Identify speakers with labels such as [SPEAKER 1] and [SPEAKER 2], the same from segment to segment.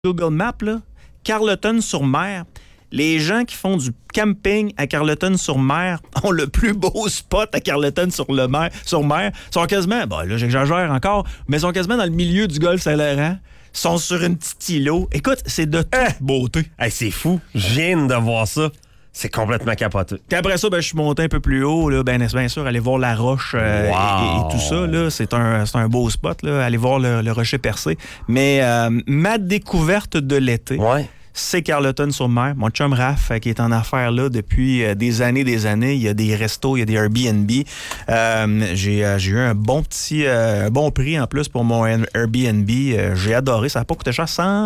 [SPEAKER 1] Google Maps, là, Carleton-sur-Mer, les gens qui font du camping à Carleton-sur-Mer ont le plus beau spot à Carleton-sur-Mer. Sont quasiment, bon là j'exagère encore, mais sont quasiment dans le milieu du golfe Saint-Laurent. Sont sur une petite îlot. Écoute, c'est de toute beauté.
[SPEAKER 2] Hey, c'est fou. Je viens de voir ça. C'est complètement capoté.
[SPEAKER 1] Puis après ça, je suis monté un peu plus haut, là, bien sûr, aller voir la roche et tout ça. Là, c'est un beau spot, là, aller voir le rocher percé. Mais ma découverte de l'été, c'est Carleton-sur-Mer. Mon chum Raph, qui est en affaires là depuis des années. Il y a des restos, il y a des Airbnb. J'ai eu un bon prix en plus pour mon Airbnb. J'ai adoré. Ça n'a pas coûté cher,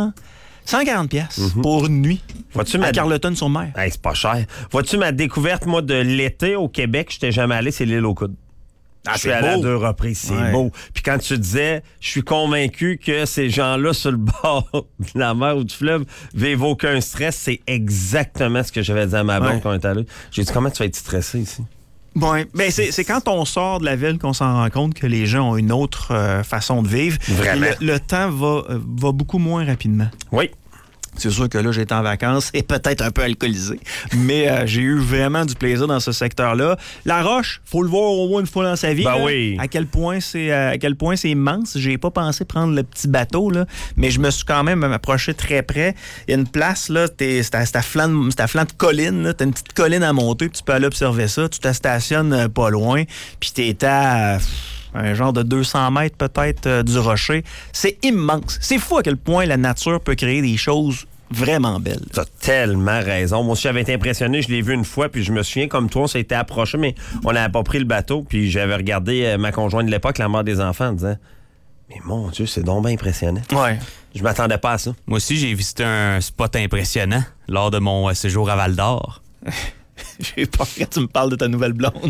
[SPEAKER 1] 140 pièces pour une nuit à Carleton-sur-Mer.
[SPEAKER 2] Hey, c'est pas cher. Vois-tu ma découverte, moi, de l'été au Québec? Je n'étais jamais allé, c'est l'île aux Coudes. Je suis allé à 2 reprises, c'est beau. Puis quand tu disais, je suis convaincu que ces gens-là sur le bord de la mer ou du fleuve vivent aucun stress, c'est exactement ce que j'avais dit à ma blonde quand on est allé. J'ai dit, comment tu vas être stressé ici?
[SPEAKER 1] Bon, ben c'est quand on sort de la ville qu'on s'en rend compte que les gens ont une autre façon de vivre.
[SPEAKER 2] Vraiment.
[SPEAKER 1] Le temps va beaucoup moins rapidement.
[SPEAKER 2] Oui.
[SPEAKER 1] C'est sûr que là, j'étais en vacances et peut-être un peu alcoolisé, mais j'ai eu vraiment du plaisir dans ce secteur-là. La Roche, faut le voir au moins une fois dans sa vie.
[SPEAKER 2] Ben
[SPEAKER 1] là,
[SPEAKER 2] oui.
[SPEAKER 1] à quel point c'est immense. J'ai pas pensé prendre le petit bateau, là, mais je me suis quand même approché très près. Il y a une place, là, c'est à flanc de colline, là, t'as une petite colline à monter, puis tu peux aller observer ça. Tu te stationnes pas loin, puis t'es à un genre de 200 mètres peut-être du rocher. C'est immense. C'est fou à quel point la nature peut créer des choses vraiment belles.
[SPEAKER 2] T'as tellement raison. Moi aussi, j'avais été impressionné. Je l'ai vu une fois, puis je me souviens, comme toi, on s'était approché, mais on n'avait pas pris le bateau. Puis j'avais regardé ma conjointe de l'époque, la mère des enfants, en disant « Mais mon Dieu, c'est donc bien impressionnant. »
[SPEAKER 1] Ouais.
[SPEAKER 2] Je m'attendais pas à ça.
[SPEAKER 3] Moi aussi, j'ai visité un spot impressionnant lors de mon séjour à Val-d'Or.
[SPEAKER 1] J'ai peur que tu me parles de ta nouvelle blonde.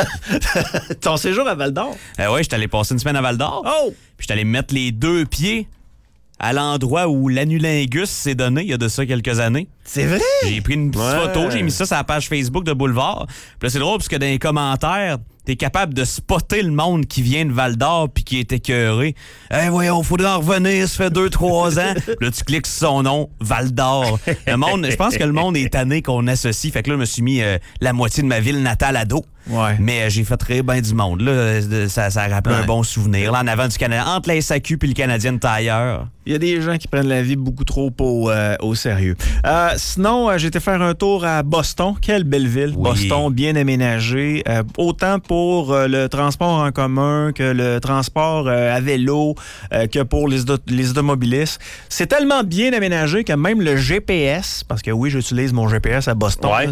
[SPEAKER 1] Ton séjour à Val-d'Or?
[SPEAKER 3] Oui, j'étais allé passer une semaine à Val-d'Or.
[SPEAKER 1] Oh!
[SPEAKER 3] Puis j'étais allé mettre les 2 pieds à l'endroit où l'anulingus s'est donné il y a de ça quelques années.
[SPEAKER 1] C'est vrai?
[SPEAKER 3] J'ai pris une petite photo, j'ai mis ça sur la page Facebook de Boulevard. Puis là, c'est drôle parce que dans les commentaires, t'es capable de spotter le monde qui vient de Val-d'Or puis qui est écœuré. Hey, voyons, faudrait en revenir, ça fait 2-3 ans. Puis là, tu cliques sur son nom, Val-d'Or. Le monde, je pense que le monde est tanné qu'on associe. Fait que là, je me suis mis la moitié de ma ville natale à dos.
[SPEAKER 1] Ouais.
[SPEAKER 3] Mais j'ai fait rire bien du monde. Là, ça a rappelé un bon souvenir. Là, en avant du Canada, entre la SAQ puis le Canadien de tailleur.
[SPEAKER 1] Il y a des gens qui prennent la vie beaucoup trop au sérieux. Sinon, j'ai été faire un tour à Boston. Quelle belle ville.
[SPEAKER 3] Oui.
[SPEAKER 1] Boston, bien aménagé. Autant pour le transport en commun que le transport à vélo, que pour les automobilistes. C'est tellement bien aménagé que même le GPS, parce que oui, j'utilise mon GPS à Boston.
[SPEAKER 2] Ouais.
[SPEAKER 1] Là,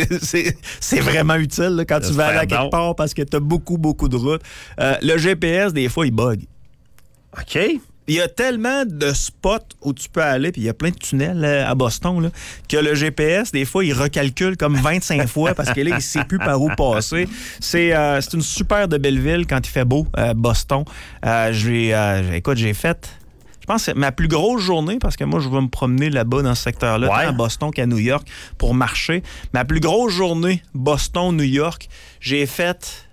[SPEAKER 1] c'est vraiment utile là, quand tu vas aller à quelque part parce que tu as beaucoup de routes. Le GPS, des fois, il bug.
[SPEAKER 2] OK.
[SPEAKER 1] Il y a tellement de spots où tu peux aller, puis il y a plein de tunnels à Boston, là, que le GPS, des fois, il recalcule comme 25 fois parce que là, il ne sait plus par où passer. C'est une super de belle ville quand il fait beau, Boston. Écoute, j'ai fait... Je pense que c'est ma plus grosse journée, parce que moi, je vais me promener là-bas dans ce secteur-là, tant à Boston qu'à New York, pour marcher. Ma plus grosse journée, Boston-New York, j'ai fait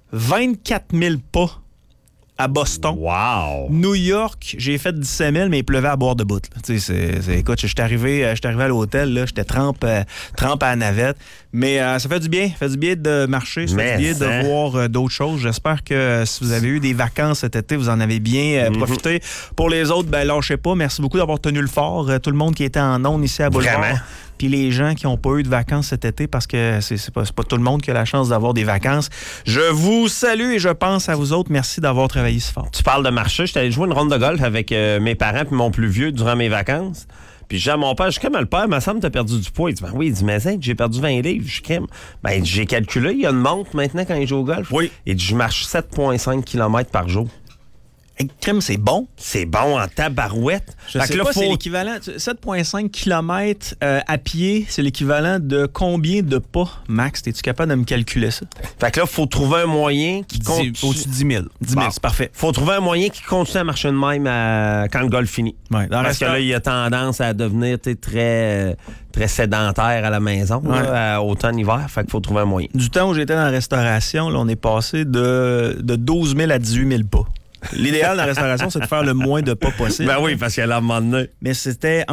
[SPEAKER 1] 24 000 pas à Boston.
[SPEAKER 2] Wow!
[SPEAKER 1] New York, j'ai fait 17 000, mais il pleuvait à bord de bout. Écoute, je suis arrivé à l'hôtel, là, j'étais trempe à la navette. Mais ça fait du bien. Ça fait du bien de marcher. Ça fait du bien de voir d'autres choses. J'espère que si vous avez eu des vacances cet été, vous en avez bien profité. Pour les autres, lâchez pas. Merci beaucoup d'avoir tenu le fort. Tout le monde qui était en ondes ici à Boulevard.
[SPEAKER 2] Vraiment.
[SPEAKER 1] Puis les gens qui n'ont pas eu de vacances cet été, parce que c'est pas tout le monde qui a la chance d'avoir des vacances. Je vous salue et je pense à vous autres. Merci d'avoir travaillé si fort.
[SPEAKER 2] Tu parles de marcher. J'étais allé jouer une ronde de golf avec mes parents puis mon plus vieux durant mes vacances. Puis j'ai à mon père, je suis comme le père, ma femme, t'as perdu du poids. Il dit, oui, il dit, mais j'ai perdu 20 livres. Je suis comme, j'ai calculé, il y a une montre maintenant quand il joue au golf. Oui. Il dit, je marche 7,5 km par jour.
[SPEAKER 1] Crème, c'est bon.
[SPEAKER 2] C'est bon en tabarouette.
[SPEAKER 1] Je sais pas, c'est l'équivalent. 7,5 km à pied, c'est l'équivalent de combien de pas, Max? Es-tu capable de me calculer ça?
[SPEAKER 2] Fait que là, il faut trouver un moyen qui continue.
[SPEAKER 3] Au-dessus de 10 000.
[SPEAKER 1] 10 000, c'est parfait.
[SPEAKER 2] Faut trouver un moyen qui continue à marcher de même quand le golf finit.
[SPEAKER 1] Ouais,
[SPEAKER 2] parce que là, il a tendance à devenir très, très sédentaire à la maison, là, automne-hiver. Fait qu'il faut trouver un moyen.
[SPEAKER 1] Du temps où j'étais dans la restauration, là, on est passé de 12 000 à 18 000 pas. L'idéal dans la restauration, c'est de faire le moins de pas possible.
[SPEAKER 2] Ben oui, parce qu'à un moment donné...
[SPEAKER 1] Mais c'était